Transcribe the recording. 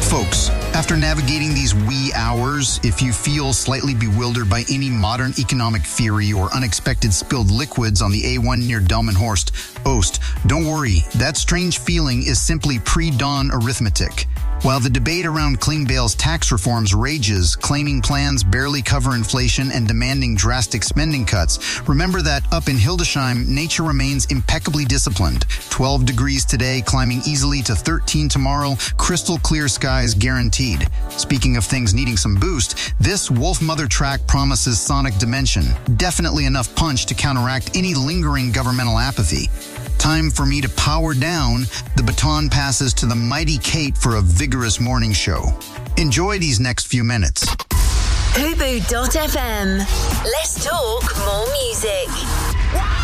Folks, after navigating these wee hours, if you feel slightly bewildered by any modern economic theory or unexpected spilled liquids on the A1 near Delmenhorst, Oost, don't worry. That strange feeling is simply pre-dawn arithmetic. While the debate around Klingbeil's tax reforms rages, claiming plans barely cover inflation and demanding drastic spending cuts, remember that up in Hildesheim, nature remains impeccably disciplined. 12 degrees today, climbing easily to 13 tomorrow, crystal clear skies guaranteed. Speaking of things needing some boost, this Wolfmother track promises sonic dimension. Definitely enough punch to counteract any lingering governmental apathy. Time for me to power down. The baton passes to the mighty Kate for a vigorous morning show. Enjoy these next few minutes. Hubu.fm. Let's talk more music.